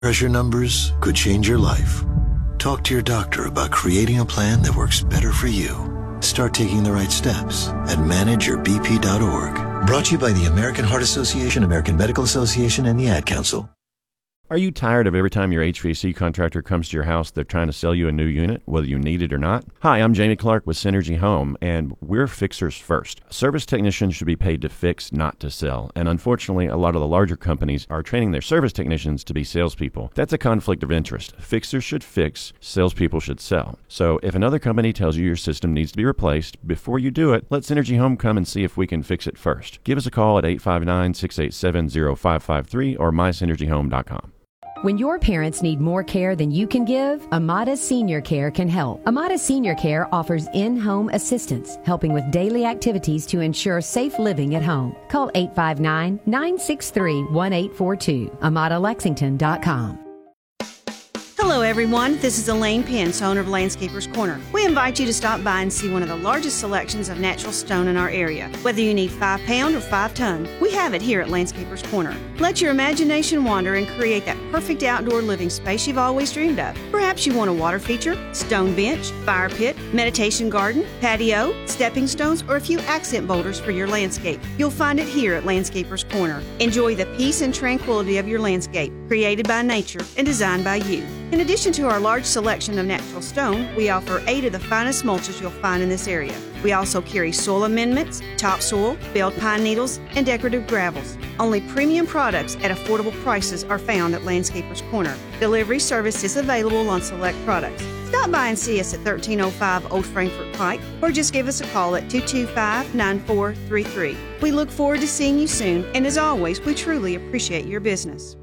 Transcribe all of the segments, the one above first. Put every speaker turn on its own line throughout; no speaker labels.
Pressure numbers could change your life. Talk to your doctor about creating a plan that works better for you. Start taking the right steps at manageyourbp.org. Brought to you by the American Heart Association, American Medical Association, and the Ad Council.
Are you tired of every time your HVAC contractor comes to your house, they're trying to sell you a new unit, whether you need it or not? Hi, I'm Jamie Clark with Synergy Home, and we're fixers first. Service technicians should be paid to fix, not to sell. And unfortunately, a lot of the larger companies are training their service technicians to be salespeople. That's a conflict of interest. Fixers should fix, salespeople should sell. So if another company tells you your system needs to be replaced, before you do it, let Synergy Home come and see if we can fix it first. Give us a call at 859-687-0553 or mysynergyhome.com.
When your parents need more care than you can give, Amada Senior Care can help. Amada Senior Care offers in-home assistance, helping with daily activities to ensure safe living at home. Call 859-963-1842, AmadaLexington.com.
Hello everyone, this is Elaine Pence, owner of Landscapers Corner. We invite you to stop by and see one of the largest selections of natural stone in our area. Whether you need 5 pound or 5 ton, we have it here at Landscapers Corner. Let your imagination wander and create that perfect outdoor living space you've always dreamed of. Perhaps you want a water feature, stone bench, fire pit, meditation garden, patio, stepping stones, or a few accent boulders for your landscape. You'll find it here at Landscapers Corner. Enjoy the peace and tranquility of your landscape, created by nature and designed by you. In addition to our large selection of natural stone, we offer 8 of the finest mulches you'll find in this area. We also carry soil amendments, topsoil, belled pine needles, and decorative gravels. Only premium products at affordable prices are found at Landscapers Corner. Delivery service is available on select products. Stop by and see us at 1305 Old Frankfort Pike, or just give us a call at 225-9433. We look forward to seeing you soon, and as always, we truly appreciate your business.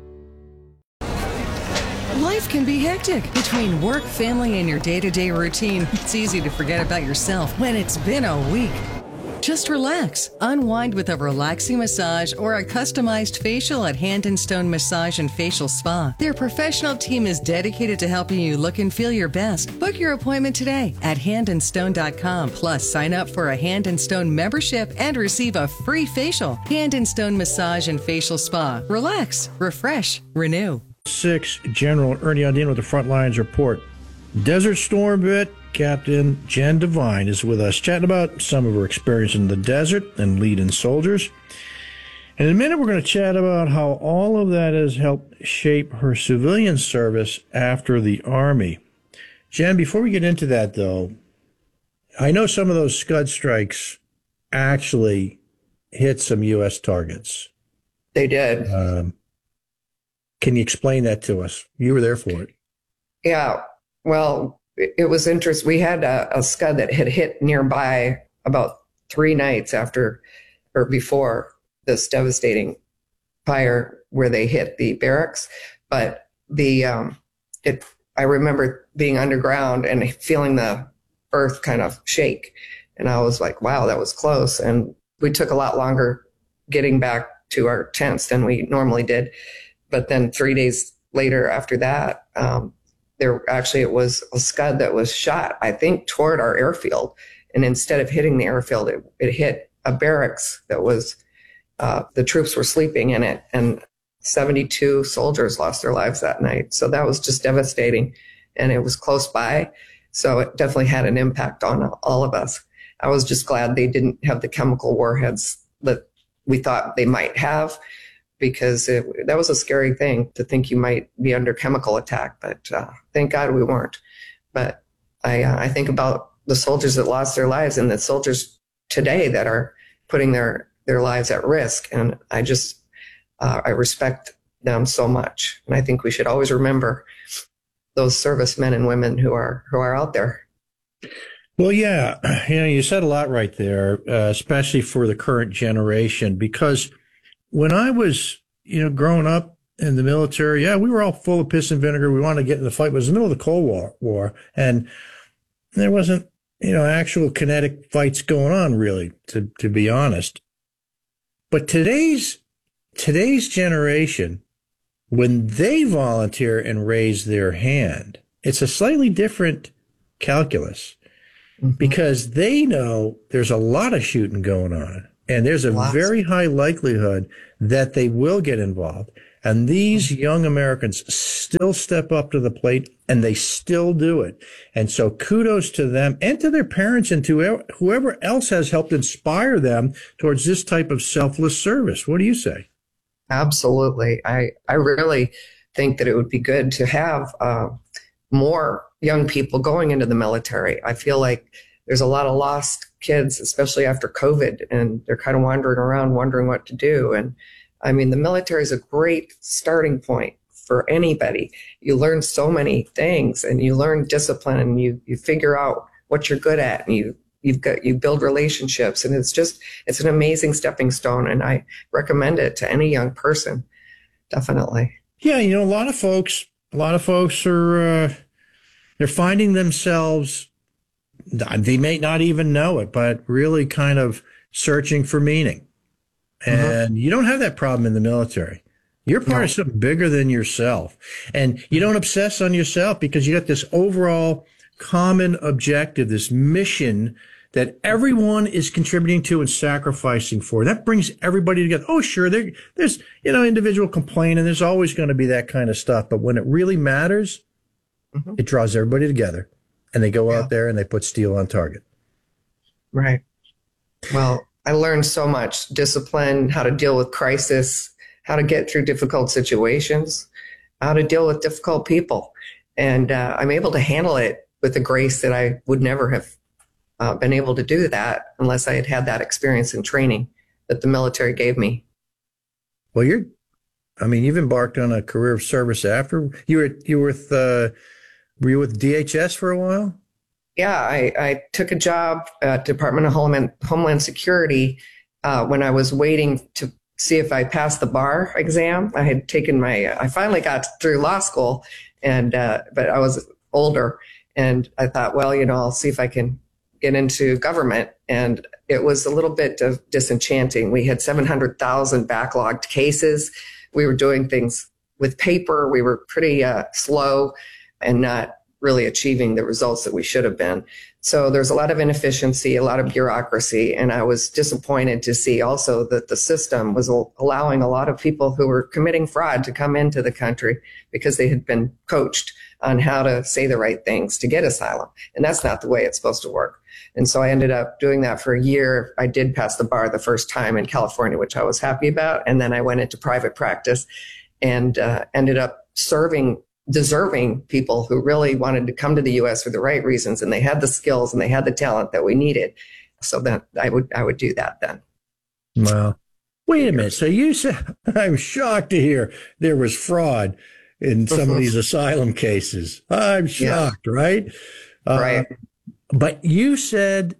Life can be hectic. Between work, family, and your day-to-day routine, it's easy to forget about yourself when it's been a week. Just relax. Unwind with a relaxing massage or a customized facial at Hand & Stone Massage and Facial Spa. Their professional team is dedicated to helping you look and feel your best. Book your appointment today at handandstone.com. Plus, sign up for a Hand & Stone membership and receive a free facial. Hand & Stone Massage and Facial Spa. Relax, refresh, renew.
6, General Ernie Aldine with the Front Lines Report. Desert Storm vet Captain Jen Devine is with us, chatting about some of her experience in the desert and leading soldiers. And in a minute, we're going to chat about how all of that has helped shape her civilian service after the Army. Jen, before we get into that, though, I know some of those Scud strikes actually hit some U.S. targets.
They did.
Can you explain that to us? You were there for it.
Yeah. Well, it was interesting. We had a Scud that had hit nearby about 3 nights after or before this devastating fire where they hit the barracks. But I remember being underground and feeling the earth kind of shake. And I was like, wow, that was close. And we took a lot longer getting back to our tents than we normally did. But then 3 days later after that, it was a Scud that was shot, I think, toward our airfield. And instead of hitting the airfield, it hit a barracks that was, the troops were sleeping in it. And 72 soldiers lost their lives that night. So that was just devastating. And it was close by. So it definitely had an impact on all of us. I was just glad they didn't have the chemical warheads that we thought they might have, because that was a scary thing to think you might be under chemical attack, but thank God we weren't. But I think about the soldiers that lost their lives and the soldiers today that are putting their lives at risk. And I respect them so much. And I think we should always remember those servicemen and women who are out there.
Well, yeah, you said a lot right there, especially for the current generation, because when I was, growing up in the military, we were all full of piss and vinegar. We wanted to get in the fight. It was the middle of the Cold War, and there wasn't, actual kinetic fights going on, really, to be honest. But today's generation, when they volunteer and raise their hand, it's a slightly different calculus, because they know there's a lot of shooting going on. And there's a very high likelihood that they will get involved. And these young Americans still step up to the plate, and they still do it. And so kudos to them and to their parents and to whoever else has helped inspire them towards this type of selfless service. What do you say?
Absolutely. I really think that it would be good to have more young people going into the military. I feel like there's a lot of lost kids, especially after COVID, and they're kind of wandering around wondering what to do. And I mean, the military is a great starting point for anybody. You learn so many things, and you learn discipline, and you figure out what you're good at, and you build relationships, and it's an amazing stepping stone. And I recommend it to any young person. Definitely.
Yeah. A lot of folks are, they're finding themselves, they may not even know it, but really kind of searching for meaning. And you don't have that problem in the military. You're part of something bigger than yourself. And you don't obsess on yourself because you got this overall common objective, this mission that everyone is contributing to and sacrificing for. That brings everybody together. Oh, sure, there's individual complaint, and there's always going to be that kind of stuff. But when it really matters, it draws everybody together, and they go out there and they put steel on target.
Right. Well, I learned so much discipline, how to deal with crisis, how to get through difficult situations, how to deal with difficult people. And I'm able to handle it with a grace that I would never have been able to do that unless I had had that experience and training that the military gave me.
Well, you've embarked on a career of service after were you with DHS for a while?
Yeah, I took a job at Department of Homeland Security when I was waiting to see if I passed the bar exam. I had taken I finally got through law school, but I was older, and I thought, well, I'll see if I can get into government. And it was a little bit disenchanting. We had 700,000 backlogged cases. We were doing things with paper. We were pretty slow and not really achieving the results that we should have been. So there's a lot of inefficiency, a lot of bureaucracy. And I was disappointed to see also that the system was allowing a lot of people who were committing fraud to come into the country because they had been coached on how to say the right things to get asylum. And that's not the way it's supposed to work. And so I ended up doing that for a year. I did pass the bar the first time in California, which I was happy about. And then I went into private practice and ended up serving deserving people who really wanted to come to the U.S. for the right reasons, and they had the skills and they had the talent that we needed. So then I would do that then.
Well, wait a minute. So you said, I'm shocked to hear there was fraud in some of these asylum cases. I'm shocked, right?
Right.
But you said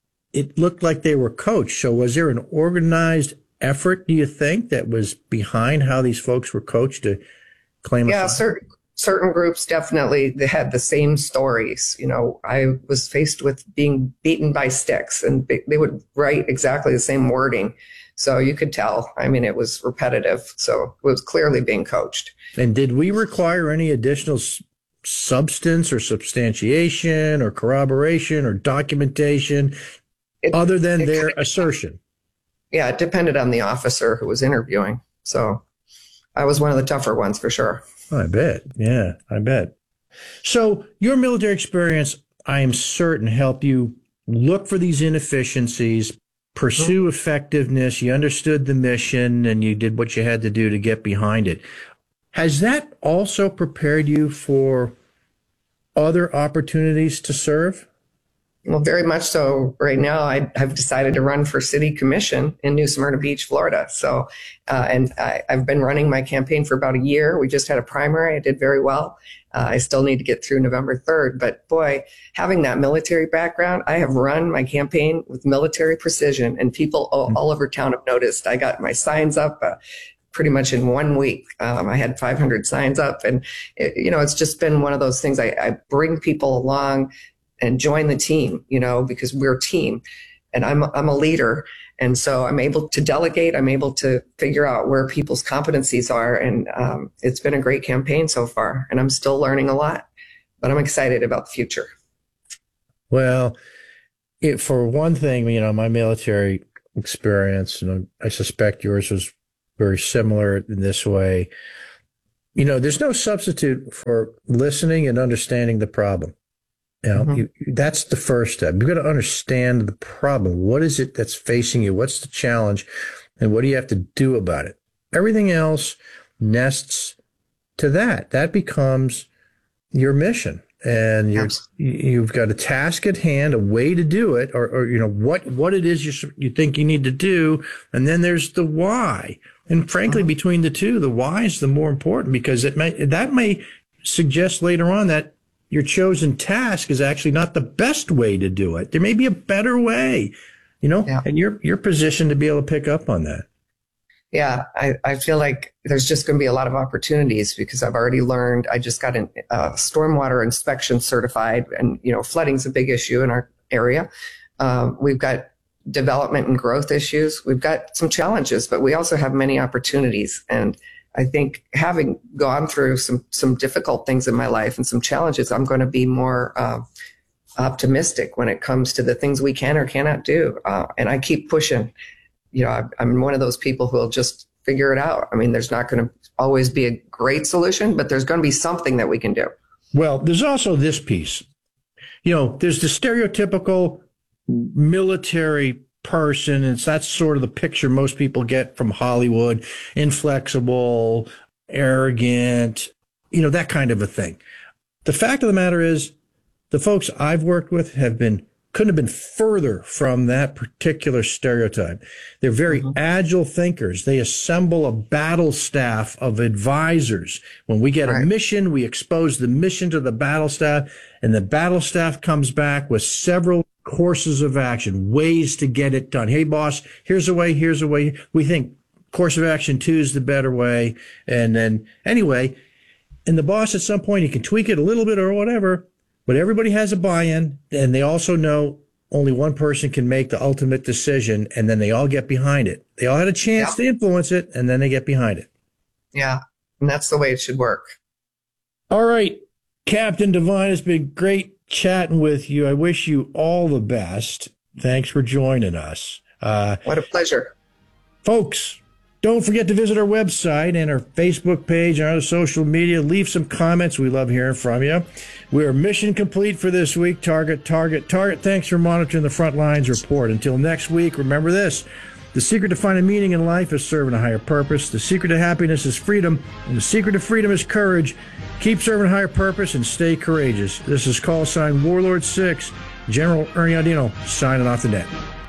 it looked like they were coached. So was there an organized effort, do you think, that was behind how these folks were coached to claim asylum?
Certain groups definitely, they had the same stories. I was faced with being beaten by sticks, and they would write exactly the same wording. So you could tell. It was repetitive. So it was clearly being coached.
And did we require any additional substance or substantiation or corroboration or documentation other than their assertion?
Yeah, it depended on the officer who was interviewing. So I was one of the tougher ones for sure.
I bet. Yeah, I bet. So your military experience, I am certain, helped you look for these inefficiencies, pursue effectiveness. You understood the mission, and you did what you had to do to get behind it. Has that also prepared you for other opportunities to serve?
Well, very much so. Right now, I've decided to run for city commission in New Smyrna Beach, Florida. So, and I've been running my campaign for about a year. We just had a primary. I did very well. I still need to get through November 3rd. But boy, having that military background, I have run my campaign with military precision, and people all over town have noticed. I got my signs up pretty much in 1 week. I had 500 signs up, and it's just been one of those things. I bring people along and join the team, because we're a team, and I'm a leader. And so I'm able to delegate. I'm able to figure out where people's competencies are. And it's been a great campaign so far, and I'm still learning a lot, but I'm excited about the future.
Well, for one thing, my military experience, I suspect yours was very similar in this way. You know, there's no substitute for listening and understanding the problem. You know, that's the first step. You've got to understand the problem. What is it that's facing you? What's the challenge? And what do you have to do about it? Everything else nests to that. That becomes your mission. And you've got a task at hand, a way to do it, or you know, what it is you think you need to do. And then there's the why. And frankly, between the two, the why is the more important, because that may suggest later on that your chosen task is actually not the best way to do it. There may be a better way, you know, and you're positioned to be able to pick up on that.
Yeah, I feel like there's just going to be a lot of opportunities, because I've already learned. I just got stormwater inspection certified, and, you know, flooding's a big issue in our area. We've got development and growth issues. We've got some challenges, but we also have many opportunities. And I think, having gone through some difficult things in my life and some challenges, I'm going to be more optimistic when it comes to the things we can or cannot do. And I keep pushing. You know, I'm one of those people who will just figure it out. I mean, there's not going to always be a great solution, but there's going to be something that we can do.
Well, there's also this piece. You know, there's the stereotypical military person, and that's sort of the picture most people get from Hollywood: inflexible, arrogant, you know, that kind of a thing. The fact of the matter is, the folks I've worked with couldn't have been further from that particular stereotype. They're very agile thinkers. They assemble a battle staff of advisors. When we get a mission, we expose the mission to the battle staff, and the battle staff comes back with several courses of action, ways to get it done. Hey, boss, here's a way, here's a way. We think course of action 2 is the better way. And then anyway, and the boss at some point, he can tweak it a little bit or whatever, but everybody has a buy-in, and they also know only one person can make the ultimate decision, and then they all get behind it. They all had a chance to influence it, and then they get behind it.
Yeah, and that's the way it should work.
All right, Captain Devine, it's been great chatting with you. I wish you all the best. Thanks for joining us.
What a pleasure.
Folks, don't forget to visit our website and our Facebook page and our social media. Leave some comments. We love hearing from you. We are mission complete for this week. Target. Thanks for monitoring the Front Lines Report. Until next week, remember this: the secret to finding meaning in life is serving a higher purpose. The secret to happiness is freedom. And the secret to freedom is courage. Keep serving a higher purpose and stay courageous. This is call sign Warlord 6, General Ernie Audino, signing off the net.